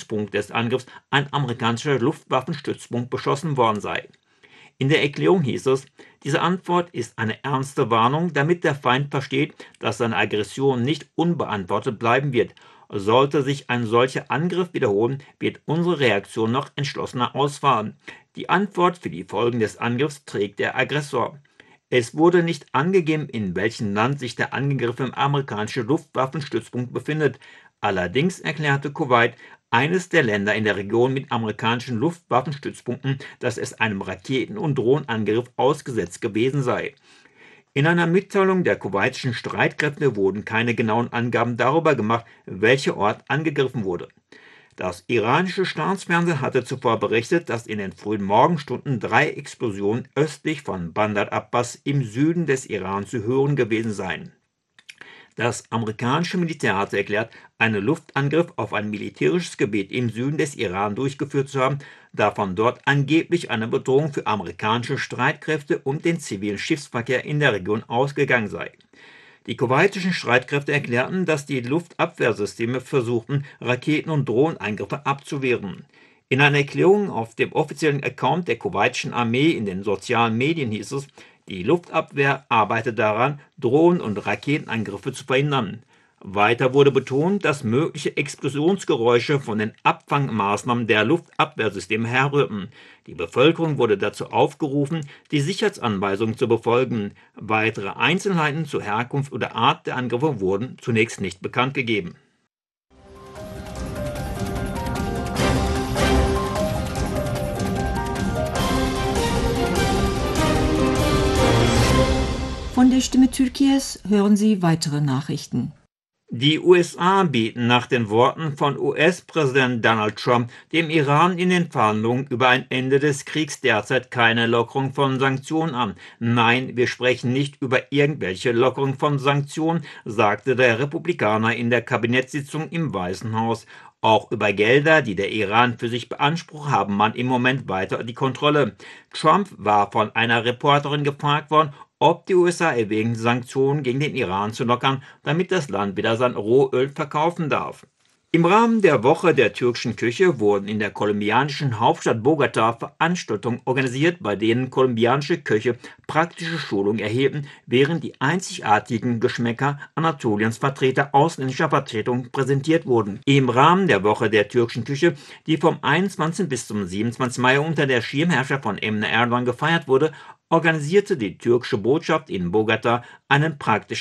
Ausgangspunkt des Angriffs ein amerikanischer Luftwaffenstützpunkt beschossen worden sei. In der Erklärung hieß es, diese Antwort ist eine ernste Warnung, damit der Feind versteht, dass seine Aggression nicht unbeantwortet bleiben wird. Sollte sich ein solcher Angriff wiederholen, wird unsere Reaktion noch entschlossener ausfallen. Die Antwort für die Folgen des Angriffs trägt der Aggressor. Es wurde nicht angegeben, in welchem Land sich der angegriffene amerikanische Luftwaffenstützpunkt befindet. Allerdings erklärte Kuwait, eines der Länder in der Region mit amerikanischen Luftwaffenstützpunkten, dass es einem Raketen- und Drohnenangriff ausgesetzt gewesen sei. In einer Mitteilung der kuwaitischen Streitkräfte wurden keine genauen Angaben darüber gemacht, welcher Ort angegriffen wurde. Das iranische Staatsfernsehen hatte zuvor berichtet, dass in den frühen Morgenstunden 3 Explosionen östlich von Bandar Abbas im Süden des Iran zu hören gewesen seien. Das amerikanische Militär hatte erklärt, einen Luftangriff auf ein militärisches Gebiet im Süden des Iran durchgeführt zu haben, da von dort angeblich eine Bedrohung für amerikanische Streitkräfte und den zivilen Schiffsverkehr in der Region ausgegangen sei. Die kuwaitischen Streitkräfte erklärten, dass die Luftabwehrsysteme versuchten, Raketen- und Drohnenangriffe abzuwehren. In einer Erklärung auf dem offiziellen Account der kuwaitischen Armee in den sozialen Medien hieß es, die Luftabwehr arbeitet daran, Drohnen- und Raketenangriffe zu verhindern. Weiter wurde betont, dass mögliche Explosionsgeräusche von den Abfangmaßnahmen der Luftabwehrsysteme herrührten. Die Bevölkerung wurde dazu aufgerufen, die Sicherheitsanweisungen zu befolgen. Weitere Einzelheiten zur Herkunft oder Art der Angriffe wurden zunächst nicht bekannt gegeben. Von der Stimme Türkiye's hören Sie weitere Nachrichten. Die USA bieten nach den Worten von US-Präsident Donald Trump dem Iran in den Verhandlungen über ein Ende des Kriegs derzeit keine Lockerung von Sanktionen an. Nein, wir sprechen nicht über irgendwelche Lockerung von Sanktionen, sagte der Republikaner in der Kabinettssitzung im Weißen Haus. Auch über Gelder, die der Iran für sich beansprucht, haben man im Moment weiter die Kontrolle. Trump war von einer Reporterin gefragt worden, ob die USA erwägen, Sanktionen gegen den Iran zu lockern, damit das Land wieder sein Rohöl verkaufen darf. Im Rahmen der Woche der türkischen Küche wurden in der kolumbianischen Hauptstadt Bogotá Veranstaltungen organisiert, bei denen kolumbianische Köche praktische Schulungen erhielten, während die einzigartigen Geschmäcker Anatoliens Vertreter ausländischer Vertretungen präsentiert wurden. Im Rahmen der Woche der türkischen Küche, die vom 21. bis zum 27. Mai unter der Schirmherrschaft von Emine Erdogan gefeiert wurde, organisierte die türkische Botschaft in Bogotá einen praktischen